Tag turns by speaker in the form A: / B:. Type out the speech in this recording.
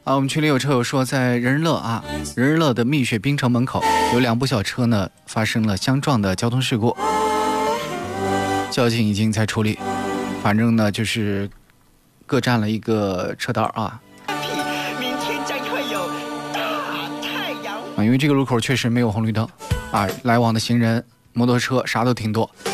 A: 我们群里有车友说，在人人乐人人乐的蜜雪冰城门口有2部小车呢发生了相撞的交通事故，交警已经在处理，反正呢就是各占了一个车道
B: 明天将会有大太阳
A: 因为这个路口确实没有红绿灯来往的行人、摩托车啥都挺多。